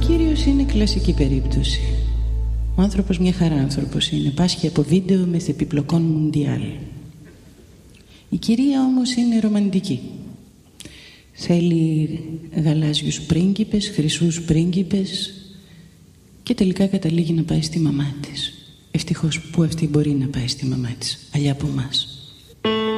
κύριος είναι κλασική περίπτωση. Ο άνθρωπος μια χαρά άνθρωπος είναι. Πάσχει από βίντεο με επιπλοκών μουντιάλ. Η κυρία όμως είναι ρομαντική. Θέλει γαλάζιους πρίγκιπες, χρυσούς πρίγκιπες και τελικά καταλήγει να πάει στη μαμά της. Ευτυχώς που αυτή μπορεί να πάει στη μαμά της, αλλιά από εμάς.